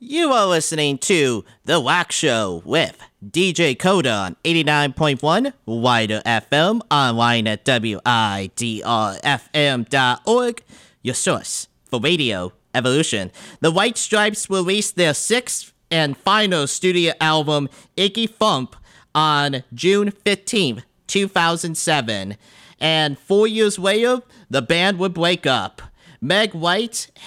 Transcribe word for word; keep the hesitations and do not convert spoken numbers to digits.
You are listening to The Wax Show with D J Coda on eighty-nine point one Wider F M, online at W I D R F M dot org, your source for radio evolution. The White Stripes released their sixth and final studio album, Icky Thump, on June fifteenth, two thousand seven. And four years later, the band would break up. Meg White